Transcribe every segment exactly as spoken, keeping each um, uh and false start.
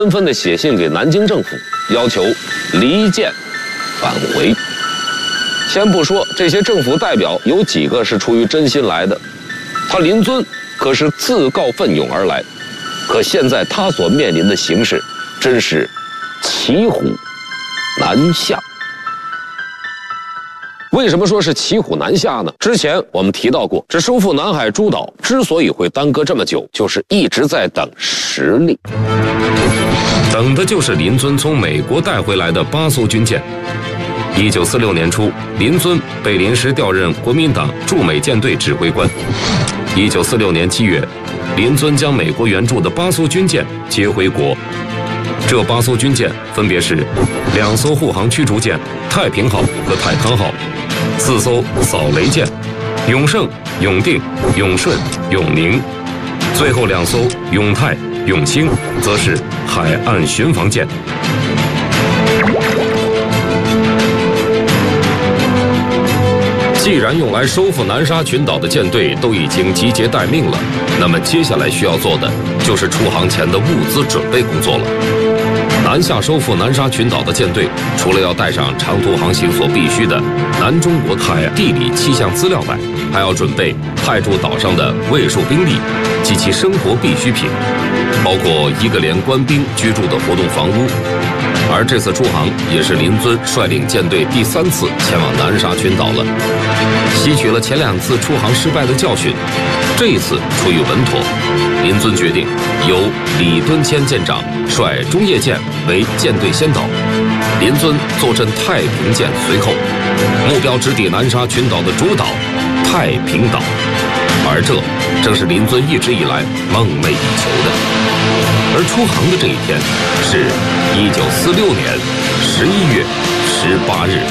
纷纷地写信给南京政府，要求离间返回。先不说这些政府代表有几个是出于真心来的，他林遵可是自告奋勇而来。可现在他所面临的形势，真是骑虎难下。为什么说是骑虎难下呢？之前我们提到过，这收复南海诸岛之所以会耽搁这么久，就是一直在等实力，等的就是林遵从美国带回来的八艘军舰。一九四六年初，林遵被临时调任国民党驻美舰队指挥官。一九四六年七月，林遵将美国援助的八艘军舰接回国。这八艘军舰分别是两艘护航驱逐舰太平号和太康号，四艘扫雷舰永盛、永定、永顺、永宁，最后两艘永泰、永兴则是海岸巡防舰。既然用来收复南沙群岛的舰队都已经集结待命了，那么接下来需要做的就是出航前的物资准备工作了。南下收复南沙群岛的舰队，除了要带上长途航行所必须的南中国海地理气象资料外，还要准备派驻岛上的卫戍兵力及其生活必需品，包括一个连官兵居住的活动房屋。而这次出航也是林遵率领舰队第三次前往南沙群岛了。吸取了前两次出航失败的教训，这一次出于稳妥，林遵决定由李敦谦舰长率中叶舰为舰队先导，林遵坐镇太平舰随后，目标直抵南沙群岛的主岛太平岛。而这正是林遵一直以来梦寐以求的。而出航的这一天是一九四六年十一月十八日。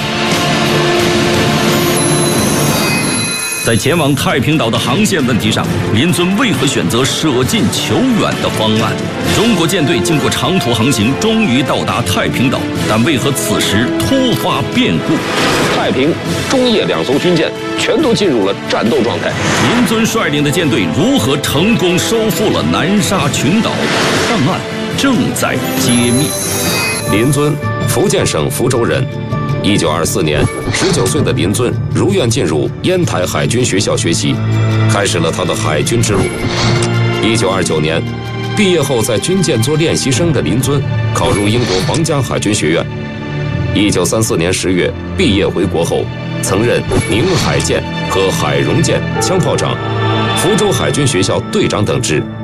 在前往太平岛的航线问题上，林遵为何选择舍近求远的方案？中国舰队经过长途航行，终于到达太平岛，但为何此时突发变故？ 太平、中叶两艘军舰全都进入了战斗状态。 林遵率领的舰队如何成功收复了南沙群岛？档案正在揭秘。 林遵，福建省福州人。一九二四年，十九岁的林遵如愿进入烟台海军学校学习，开始了他的海军之路。一九二九年，毕业后在军舰做练习生的林遵考入英国皇家海军学院。一九三四年十月毕业回国后，曾任宁海舰和海荣舰枪炮长、福州海军学校队长等职。